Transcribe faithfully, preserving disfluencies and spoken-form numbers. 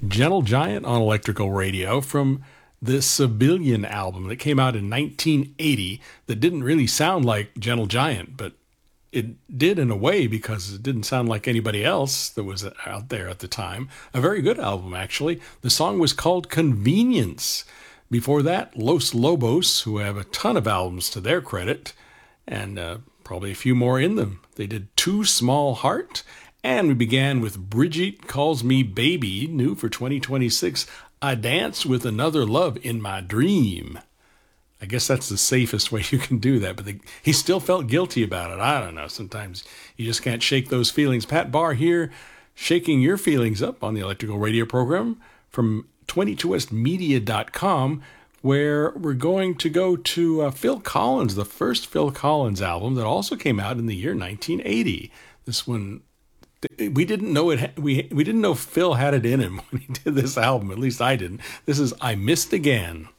Gentle Giant on Electrical Radio from the Civilian album that came out in nineteen eighty that didn't really sound like Gentle Giant, but it did in a way because it didn't sound like anybody else that was out there at the time. A very good album, actually. The song was called Convenience. Before that, Los Lobos, who have a ton of albums to their credit, and uh, probably a few more in them. They did Too Small Heart, and we began with Brigitte Calls Me Baby, new for twenty twenty-six, I Dance with Another Love in My Dream. I guess that's the safest way you can do that, but the, he still felt guilty about it. I don't know. Sometimes you just can't shake those feelings. Pat Barr here, shaking your feelings up on the Electrical Radio program from twenty-two west media dot com, where we're going to go to uh, Phil Collins, the first Phil Collins album that also came out in the year nineteen eighty. This one, we didn't know it. We we didn't know Phil had it in him when he did this album. At least I didn't. This is I Missed Again.